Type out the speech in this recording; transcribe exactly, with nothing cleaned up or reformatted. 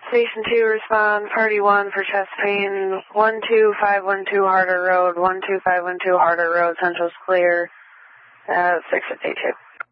Station two, respond, party one for chest pain, one two five one two Harder Road, one two five one two Harder Road, Central's clear, uh, six fifty-two.